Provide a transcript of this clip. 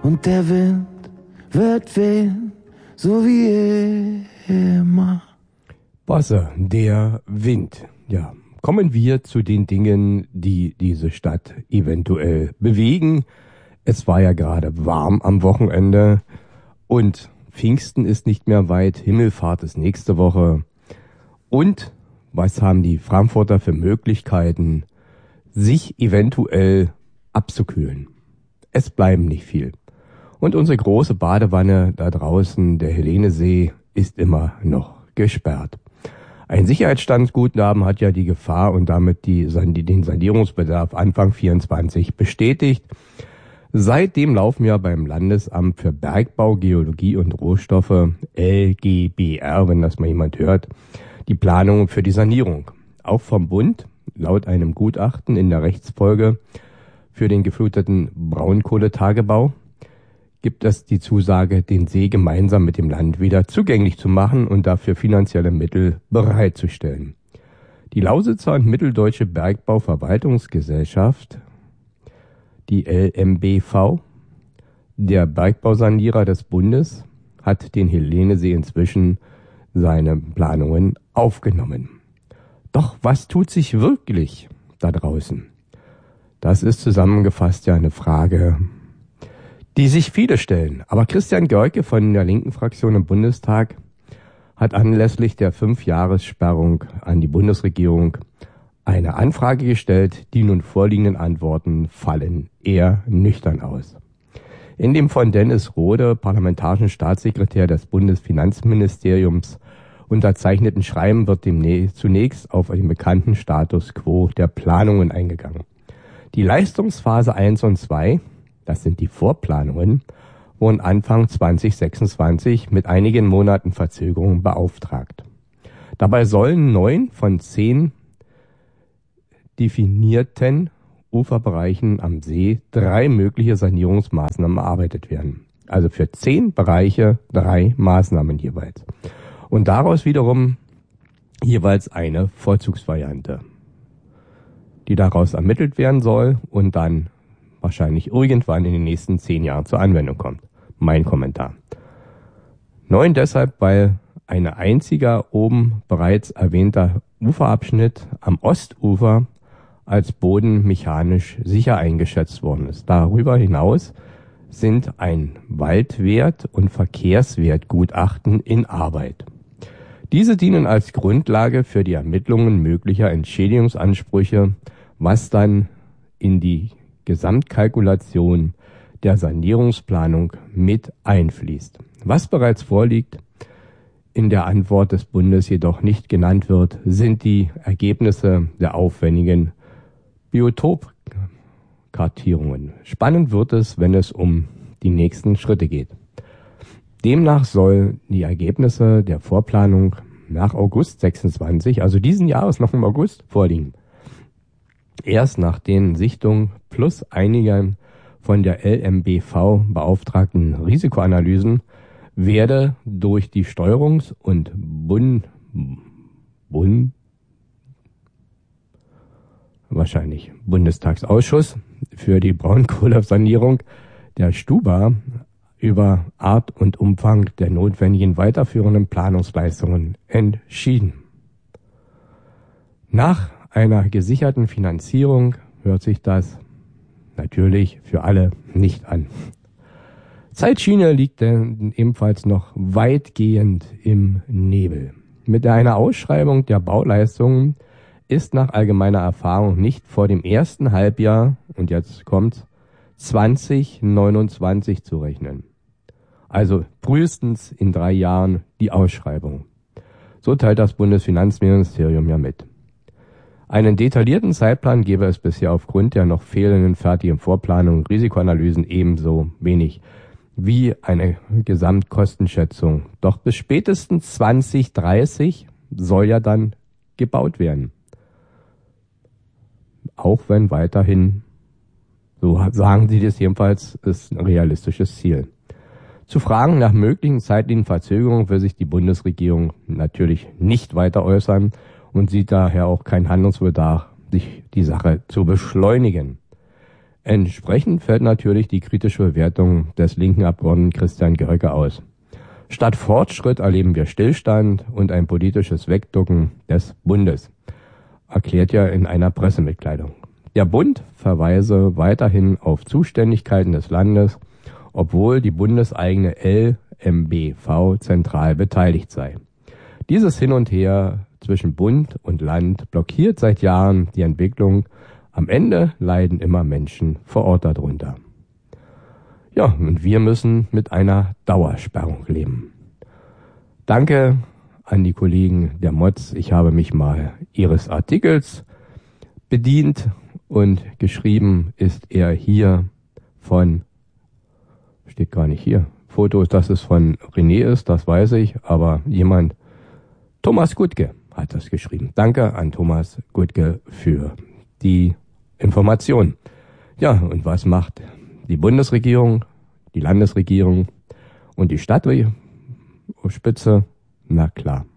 und der Wind wird wehen, so wie immer. Bosse, der Wind. Ja, kommen wir zu den Dingen, die diese Stadt eventuell bewegen. Es war ja gerade warm am Wochenende und Pfingsten ist nicht mehr weit, Himmelfahrt ist nächste Woche. Und was haben die Frankfurter für Möglichkeiten, sich eventuell abzukühlen? Es bleiben nicht viel. Und unsere große Badewanne da draußen, der Helenesee, ist immer noch gesperrt. Ein Sicherheitsstandsguthaben hat ja die Gefahr und damit den Sanierungsbedarf Anfang 24 bestätigt. Seitdem laufen ja beim Landesamt für Bergbau, Geologie und Rohstoffe, LGBR, wenn das mal jemand hört, die Planungen für die Sanierung. Auch vom Bund, laut einem Gutachten in der Rechtsfolge für den gefluteten Braunkohletagebau, gibt es die Zusage, den See gemeinsam mit dem Land wieder zugänglich zu machen und dafür finanzielle Mittel bereitzustellen. Die Lausitzer und Mitteldeutsche Bergbauverwaltungsgesellschaft, die LMBV, der Bergbausanierer des Bundes, hat den Helenesee inzwischen seine Planungen aufgenommen. Doch was tut sich wirklich da draußen? Das ist zusammengefasst ja eine Frage, die sich viele stellen. Aber Christian Görke von der linken Fraktion im Bundestag hat anlässlich der 5-Jahressperrung an die Bundesregierung eine Anfrage gestellt. Die nun vorliegenden Antworten fallen eher nüchtern aus. In dem von Dennis Rohde, parlamentarischen Staatssekretär des Bundesfinanzministeriums, unterzeichneten Schreiben wird zunächst auf den bekannten Status quo der Planungen eingegangen. Die Leistungsphase 1 und 2, das sind die Vorplanungen, wurden Anfang 2026 mit einigen Monaten Verzögerung beauftragt. Dabei sollen 9 von 10 definierten Uferbereichen am See 3 mögliche Sanierungsmaßnahmen erarbeitet werden. Also für 10 Bereiche 3 Maßnahmen jeweils. Und daraus wiederum jeweils eine Vorzugsvariante, die daraus ermittelt werden soll und dann wahrscheinlich irgendwann in den nächsten 10 Jahren zur Anwendung kommt. Mein Kommentar. 9 deshalb, weil ein einziger oben bereits erwähnter Uferabschnitt am Ostufer als bodenmechanisch sicher eingeschätzt worden ist. Darüber hinaus sind ein Waldwert- und Verkehrswertgutachten in Arbeit. Diese dienen als Grundlage für die Ermittlungen möglicher Entschädigungsansprüche, was dann in die Gesamtkalkulation der Sanierungsplanung mit einfließt. Was bereits vorliegt, in der Antwort des Bundes jedoch nicht genannt wird, sind die Ergebnisse der aufwendigen Biotopkartierungen. Spannend wird es, wenn es um die nächsten Schritte geht. Demnach sollen die Ergebnisse der Vorplanung nach August 26, also diesen Jahres noch im August, vorliegen. Erst nach den Sichtungen plus einiger von der LMBV beauftragten Risikoanalysen werde durch die Steuerungs- und Bundestagsausschuss für die Braunkohlesanierung der Stuba über Art und Umfang der notwendigen weiterführenden Planungsleistungen entschieden. Nach einer gesicherten Finanzierung hört sich das natürlich für alle nicht an. Zeitschiene liegt denn ebenfalls noch weitgehend im Nebel. Mit einer Ausschreibung der Bauleistungen ist nach allgemeiner Erfahrung nicht vor dem ersten Halbjahr, und jetzt kommt's, 2029 zu rechnen. Also frühestens in 3 Jahren die Ausschreibung. So teilt das Bundesfinanzministerium ja mit. Einen detaillierten Zeitplan gäbe es bisher aufgrund der noch fehlenden fertigen Vorplanung und Risikoanalysen ebenso wenig wie eine Gesamtkostenschätzung. Doch bis spätestens 2030 soll ja dann gebaut werden. Auch wenn weiterhin, so sagen sie das jedenfalls, ist ein realistisches Ziel. Zu Fragen nach möglichen zeitlichen Verzögerungen will sich die Bundesregierung natürlich nicht weiter äußern und sieht daher auch keinen Handlungsbedarf, sich die Sache zu beschleunigen. Entsprechend fällt natürlich die kritische Bewertung des linken Abgeordneten Christian Görke aus. Statt Fortschritt erleben wir Stillstand und ein politisches Wegducken des Bundes, erklärt er in einer Pressemitteilung. Der Bund verweise weiterhin auf Zuständigkeiten des Landes, obwohl die bundeseigene LMBV zentral beteiligt sei. Dieses Hin und Her zwischen Bund und Land blockiert seit Jahren die Entwicklung. Am Ende leiden immer Menschen vor Ort darunter. Ja, und wir müssen mit einer Dauersperrung leben. Danke an die Kollegen der Mods. Ich habe mich mal ihres Artikels bedient und geschrieben ist er hier von, steht gar nicht hier, Fotos, dass es von René ist, das weiß ich, aber jemand, Thomas Gutke hat das geschrieben. Danke an Thomas Gutke für die Information. Ja, und was macht die Bundesregierung, die Landesregierung und die Stadtspitze? Na klar,